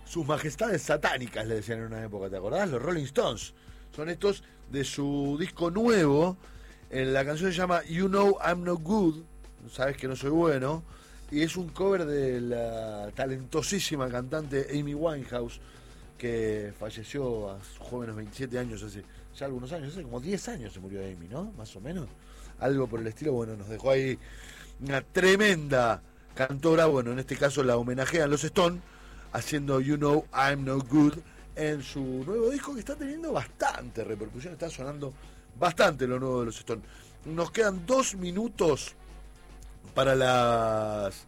sus majestades satánicas, le decían en una época, ¿te acordás? Los Rolling Stones. Son estos de su disco nuevo. La canción se llama You Know I'm No Good, sabes que no soy bueno, y es un cover de la talentosísima cantante Amy Winehouse, que falleció a sus jóvenes 27 años, hace ya algunos años, hace como 10 años se murió Amy, ¿no? Más o menos. Algo por el estilo. Bueno, nos dejó ahí una tremenda cantora. Bueno, en este caso la homenajean los Stones, haciendo You Know I'm No Good en su nuevo disco, que está teniendo bastante repercusión, está sonando bastante lo nuevo de los Stones. Nos quedan 2 minutos para las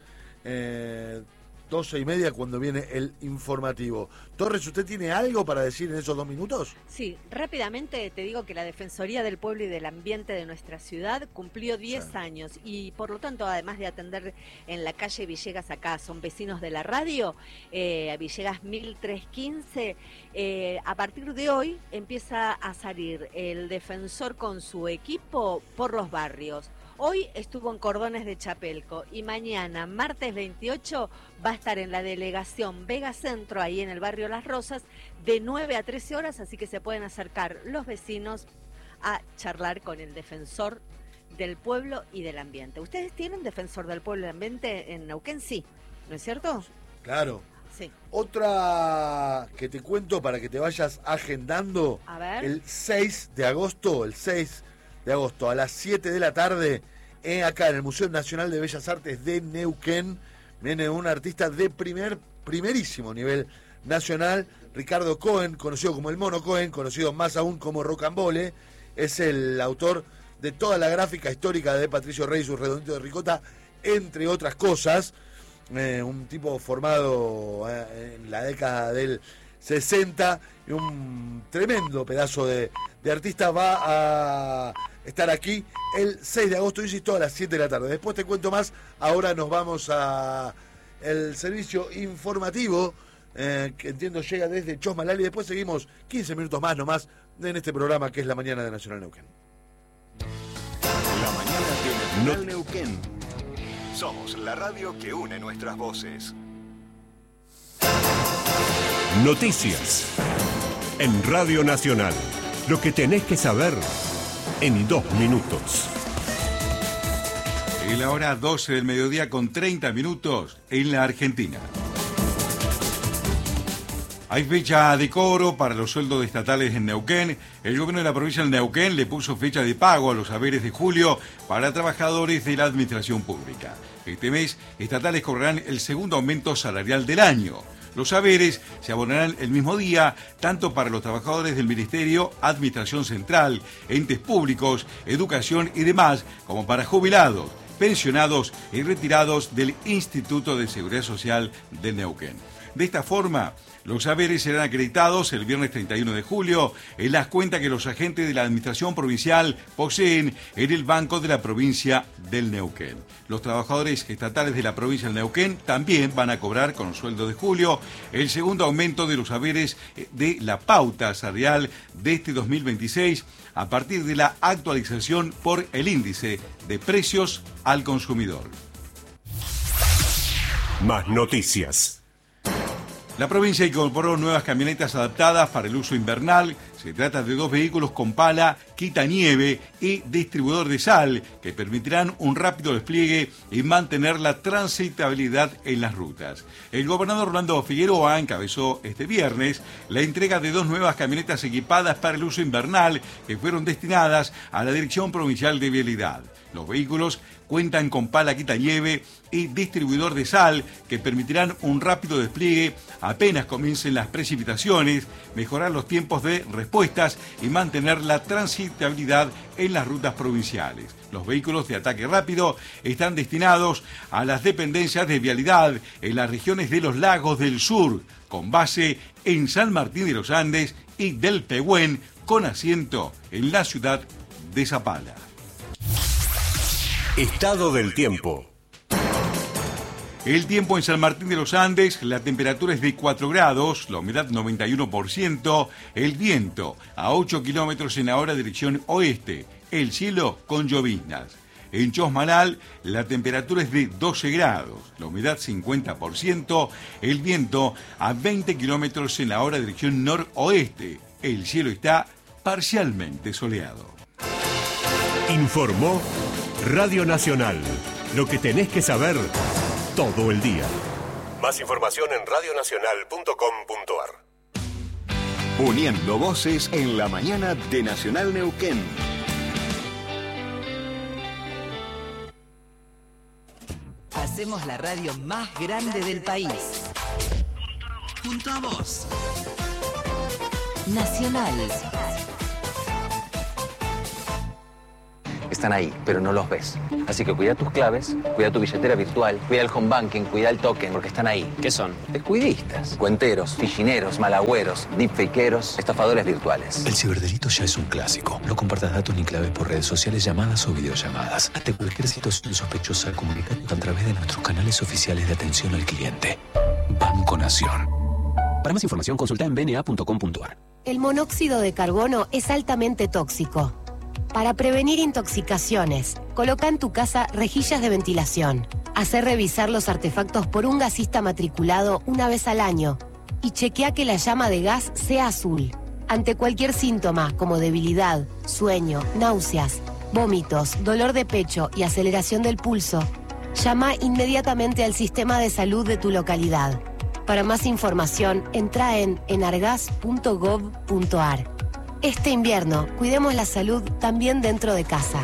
12:30, cuando viene el informativo. Torres, ¿usted tiene algo para decir en esos 2 minutos? Sí, rápidamente te digo que la Defensoría del Pueblo y del Ambiente de nuestra ciudad cumplió 10 años y por lo tanto, además de atender en la calle Villegas, acá son vecinos de la radio, Villegas 1315, a partir de hoy empieza a salir el defensor con su equipo por los barrios. Hoy estuvo en Cordones de Chapelco y mañana, martes 28, va a estar en la delegación Vega Centro, ahí en el barrio Las Rosas, de 9 a 13 horas, así que se pueden acercar los vecinos a charlar con el defensor del pueblo y del ambiente. ¿Ustedes tienen defensor del pueblo y del ambiente en Neuquén? Sí, ¿no es cierto? Claro. Sí. Otra que te cuento para que te vayas agendando, a ver. el 6 de agosto a las 7 de la tarde, acá en el Museo Nacional de Bellas Artes de Neuquén, viene un artista de primerísimo nivel nacional, Ricardo Cohen, conocido como el Mono Cohen, conocido más aún como Rocambole. Es el autor de toda la gráfica histórica de Patricio Rey y sus redonditos de ricota, entre otras cosas. Un tipo formado en la década del 60, y un tremendo pedazo de artista. Va a estar aquí el 6 de agosto, insisto, a las 7 de la tarde. Después te cuento más. Ahora nos vamos a el servicio informativo, que entiendo llega desde Chosmalal, y después seguimos 15 minutos más nomás en este programa que es La Mañana de Nacional Neuquén. La Mañana de Nacional Neuquén. Somos la radio que une nuestras voces. Noticias en Radio Nacional. Lo que tenés que saber en 2 minutos. En la hora 12 del mediodía con 30 minutos en la Argentina. Hay fecha de cobro para los sueldos estatales en Neuquén. El gobierno de la provincia de Neuquén le puso fecha de pago a los haberes de julio para trabajadores de la administración pública. Este mes, estatales cobrarán el segundo aumento salarial del año. Los haberes se abonarán el mismo día, tanto para los trabajadores del Ministerio, Administración Central, entes públicos, educación y demás, como para jubilados, pensionados y retirados del Instituto de Seguridad Social de Neuquén. De esta forma, los haberes serán acreditados el viernes 31 de julio en las cuentas que los agentes de la administración provincial poseen en el Banco de la Provincia del Neuquén. Los trabajadores estatales de la provincia del Neuquén también van a cobrar con el sueldo de julio el segundo aumento de los haberes de la pauta salarial de este 2026 a partir de la actualización por el índice de precios al consumidor. Más noticias. La provincia incorporó nuevas camionetas adaptadas para el uso invernal. Se trata de 2 vehículos con pala, quitanieve y distribuidor de sal, que permitirán un rápido despliegue y mantener la transitabilidad en las rutas. El gobernador Orlando Figueroa encabezó este viernes la entrega de 2 nuevas camionetas equipadas para el uso invernal, que fueron destinadas a la Dirección Provincial de Vialidad. Los vehículos cuentan con pala quitanieve y distribuidor de sal, que permitirán un rápido despliegue apenas comiencen las precipitaciones, mejorar los tiempos de respuestas y mantener la transitabilidad en las rutas provinciales. Los vehículos de ataque rápido están destinados a las dependencias de vialidad en las regiones de los Lagos del Sur, con base en San Martín de los Andes y del Pehuen, con asiento en la ciudad de Zapala. Estado del tiempo. El tiempo en San Martín de los Andes, la temperatura es de 4 grados, la humedad 91%, el viento a 8 kilómetros en la hora dirección oeste, el cielo con lloviznas. En Chosmalal la temperatura es de 12 grados, la humedad 50%, el viento a 20 kilómetros en la hora dirección noroeste. El cielo está parcialmente soleado. Informó Radio Nacional. Lo que tenés que saber todo el día. Más información en radionacional.com.ar. Uniendo voces en la mañana de Nacional Neuquén. Hacemos la radio más grande del país. Junto a vos. Nacional. Están ahí, pero no los ves. Así que cuida tus claves, cuida tu billetera virtual, cuida el home banking, cuida el token, porque están ahí. ¿Qué son? Descuidistas, cuenteros, fichineros, malagüeros, deepfakeros, estafadores virtuales. El ciberdelito ya es un clásico. No compartas datos ni claves por redes sociales, llamadas o videollamadas. Ante cualquier situación sospechosa, comunícate a través de nuestros canales oficiales de atención al cliente. Banco Nación. Para más información, consulta en bna.com.ar. El monóxido de carbono es altamente tóxico. Para prevenir intoxicaciones, coloca en tu casa rejillas de ventilación. Hacé revisar los artefactos por un gasista matriculado una vez al año y chequea que la llama de gas sea azul. Ante cualquier síntoma como debilidad, sueño, náuseas, vómitos, dolor de pecho y aceleración del pulso, llama inmediatamente al sistema de salud de tu localidad. Para más información, entra en enargas.gov.ar. Este invierno, cuidemos la salud también dentro de casa.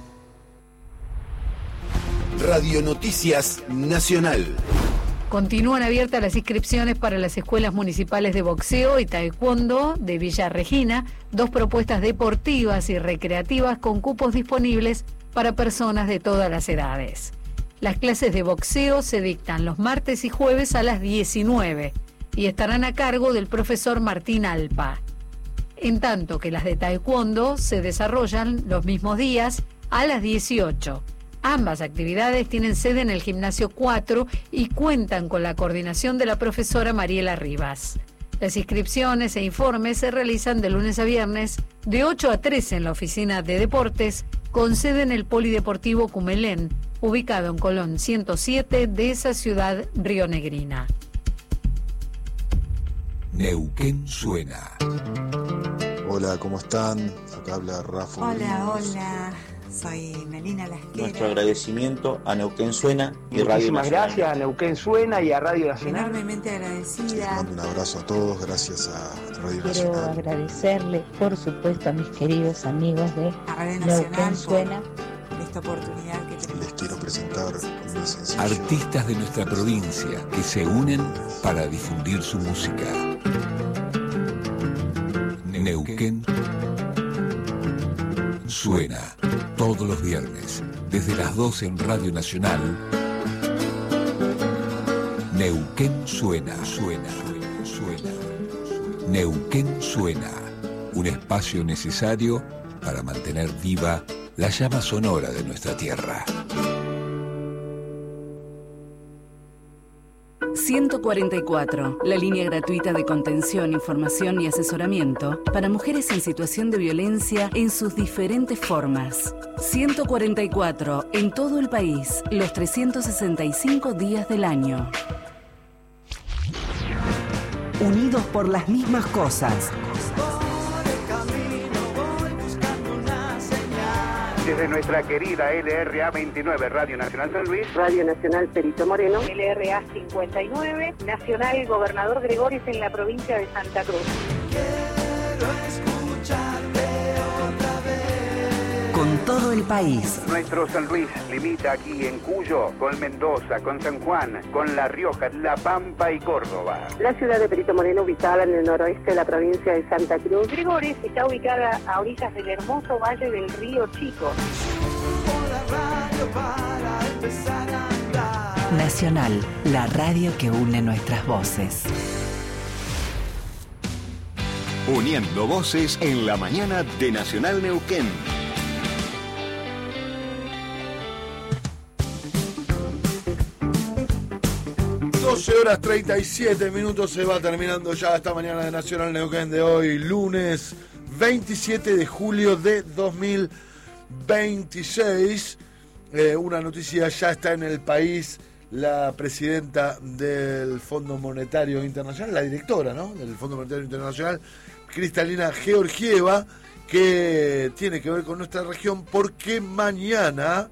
Radio Noticias Nacional. Continúan abiertas las inscripciones para las escuelas municipales de boxeo y taekwondo de Villa Regina, 2 propuestas deportivas y recreativas con cupos disponibles para personas de todas las edades. Las clases de boxeo se dictan los martes y jueves a las 19 y estarán a cargo del profesor Martín Alpa. En tanto que las de taekwondo se desarrollan los mismos días a las 18. Ambas actividades tienen sede en el Gimnasio 4 y cuentan con la coordinación de la profesora Mariela Rivas. Las inscripciones e informes se realizan de lunes a viernes de 8 a 13 en la oficina de deportes con sede en el Polideportivo Cumelén, ubicado en Colón 107 de esa ciudad rionegrina. Neuquén suena. Hola, ¿cómo están? Acá habla Rafa. Hola, soy Melina Lasquera. Nuestro agradecimiento a Neuquén Suena y Radio Nacional. Muchísimas gracias a Neuquén Suena y a Radio Nacional. Enormemente agradecida. Les mando un abrazo a todos, gracias a Radio Quiero Nacional. agradecerle, por supuesto, a mis queridos amigos de Neuquén Suena. Esta oportunidad que tenemos. Les quiero presentar un sencillo. Artistas de nuestra provincia que se unen para difundir su música. Neuquén suena todos los viernes desde las 12 en Radio Nacional. Neuquén suena. Neuquén suena, un espacio necesario para mantener viva la llama sonora de nuestra tierra. 144, la línea gratuita de contención, información y asesoramiento para mujeres en situación de violencia en sus diferentes formas. 144, en todo el país, los 365 días del año. Unidos por las mismas cosas. Desde nuestra querida LRA 29, Radio Nacional San Luis, Radio Nacional Perito Moreno, LRA 59, Nacional Gobernador Gregores en la provincia de Santa Cruz. Quiero escucharte otra vez. Con todo el país. Nuestro San Luis limita aquí en Cuyo, con Mendoza, con San Juan, con La Rioja, La Pampa y Córdoba. La ciudad de Perito Moreno, ubicada en el noroeste de la provincia de Santa Cruz. Gregores está ubicada a orillas del hermoso valle del Río Chico. Nacional, la radio que une nuestras voces. Uniendo voces en la mañana de Nacional Neuquén. 12:37, se va terminando ya esta mañana de Nacional Neuquén de hoy, lunes 27 de julio de 2026. una noticia, ya está en El País la presidenta del Fondo Monetario Internacional, la directora, ¿no?, del Fondo Monetario Internacional, Kristalina Georgieva, que tiene que ver con nuestra región porque mañana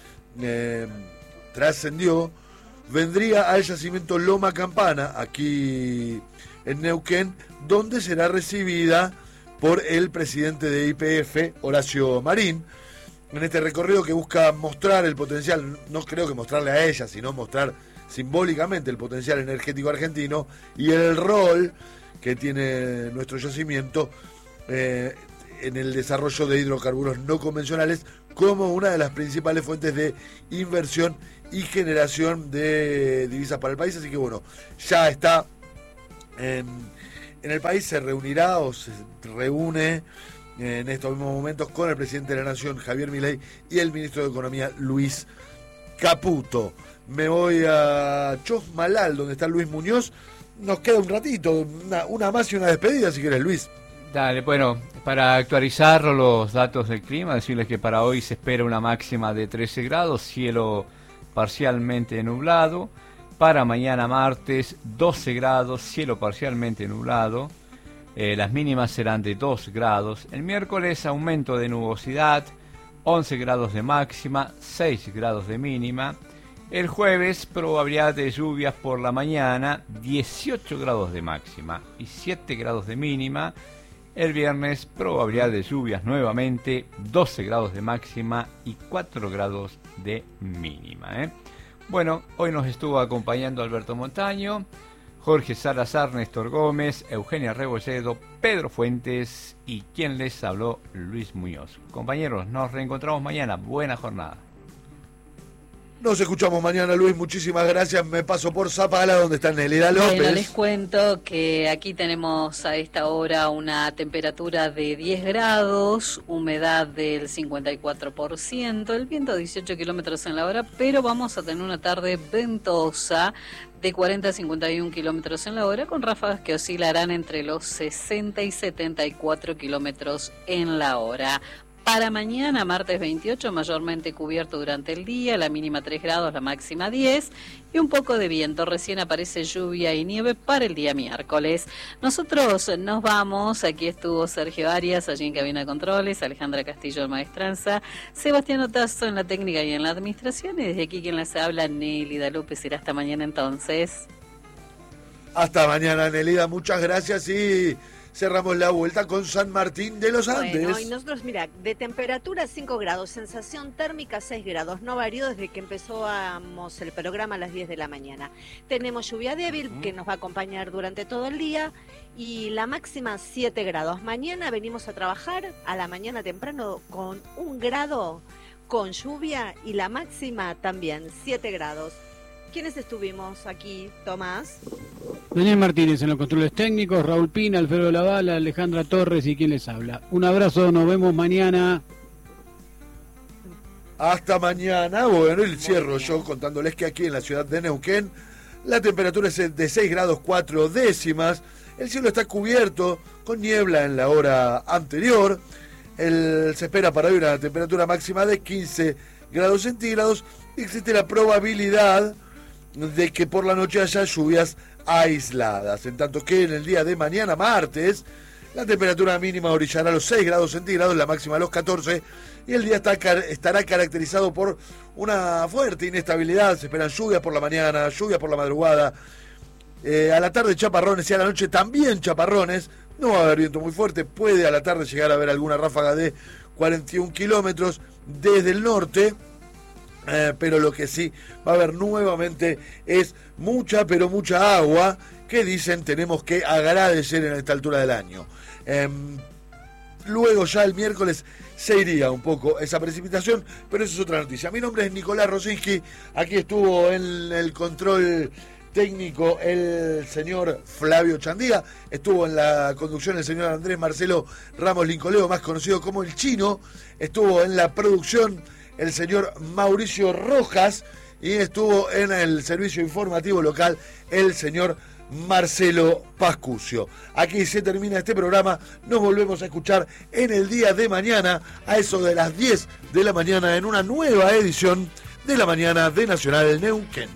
trascendió, vendría al yacimiento Loma Campana, aquí en Neuquén, donde será recibida por el presidente de YPF, Horacio Marín, en este recorrido que busca mostrar el potencial, no creo que mostrarle a ella, sino mostrar simbólicamente el potencial energético argentino y el rol que tiene nuestro yacimiento en el desarrollo de hidrocarburos no convencionales como una de las principales fuentes de inversión y generación de divisas para el país. Así que bueno, ya está en El País, se reunirá o se reúne en estos mismos momentos con el presidente de la Nación, Javier Milei, y el ministro de Economía, Luis Caputo. Me voy a Chosmalal, donde está Luis Muñoz. Nos queda un ratito, una más y una despedida, si querés, Luis. Dale, bueno, para actualizar los datos del clima, decirles que para hoy se espera una máxima de 13 grados, cielo parcialmente nublado. Para mañana martes, 12 grados, cielo parcialmente nublado. Las mínimas serán de 2 grados. El miércoles, aumento de nubosidad, 11 grados de máxima, 6 grados de mínima. El jueves, probabilidad de lluvias por la mañana, 18 grados de máxima y 7 grados de mínima. El viernes, probabilidad de lluvias nuevamente, 12 grados de máxima y 4 grados de mínima. Bueno, hoy nos estuvo acompañando Alberto Montaño, Jorge Salazar, Néstor Gómez, Eugenia Rebolledo, Pedro Fuentes y quien les habló, Luis Muñoz. Compañeros, nos reencontramos mañana. Buena jornada. Nos escuchamos mañana, Luis. Muchísimas gracias. Me paso por Zapala, donde está Nelida López. Bueno, les cuento que aquí tenemos a esta hora una temperatura de 10 grados, humedad del 54%, el viento 18 kilómetros en la hora, pero vamos a tener una tarde ventosa de 40 a 51 kilómetros en la hora, con ráfagas que oscilarán entre los 60 y 74 kilómetros en la hora. Para mañana, martes 28, mayormente cubierto durante el día, la mínima 3 grados, la máxima 10, y un poco de viento. Recién aparece lluvia y nieve para el día miércoles. Nosotros nos vamos, aquí estuvo Sergio Arias, allí en Cabina de Controles, Alejandra Castillo en Maestranza, Sebastián Otazo en la técnica y en la administración, y desde aquí quien les habla, Nélida López. Será hasta mañana entonces. Hasta mañana, Nélida, muchas gracias y cerramos la vuelta con San Martín de los Andes. Bueno, y nosotros, mira, de temperatura 5 grados, sensación térmica 6 grados, no varió desde que empezamos el programa a las 10 de la mañana. Tenemos lluvia débil que nos va a acompañar durante todo el día y la máxima 7 grados. Mañana venimos a trabajar a la mañana temprano con 1 grado, con lluvia y la máxima también 7 grados. ¿Quiénes estuvimos aquí, Tomás? Daniel Martínez en los controles técnicos, Raúl Pina, Alfredo Lavala, Alejandra Torres y quien les habla. Un abrazo, nos vemos mañana. Hasta mañana. Bueno, y cierro yo contándoles que aquí en la ciudad de Neuquén la temperatura es de 6 grados 4 décimas. El cielo está cubierto con niebla en la hora anterior. Se espera para hoy una temperatura máxima de 15 grados centígrados. Existe la probabilidad de que por la noche haya lluvias aisladas, en tanto que en el día de mañana, martes, la temperatura mínima orillará los 6 grados centígrados, la máxima a los 14, y el día estará caracterizado por una fuerte inestabilidad. Se esperan lluvias por la mañana, lluvias por la madrugada, a la tarde chaparrones y a la noche también chaparrones. No va a haber viento muy fuerte, puede a la tarde llegar a haber alguna ráfaga de 41 kilómetros desde el norte. Pero lo que sí va a haber nuevamente es mucha, pero mucha agua que dicen tenemos que agradecer en esta altura del año. Luego ya el miércoles se iría un poco esa precipitación, pero eso es otra noticia. Mi nombre es Nicolás Rosinski, aquí estuvo en el control técnico el señor Flavio Chandía, estuvo en la conducción el señor Andrés Marcelo Ramos Lincoleo, más conocido como el Chino, estuvo en la producción el señor Mauricio Rojas y estuvo en el servicio informativo local el señor Marcelo Pascucio. Aquí se termina este programa. Nos volvemos a escuchar en el día de mañana, a eso de las 10 de la mañana, en una nueva edición de la mañana de Nacional Neuquén.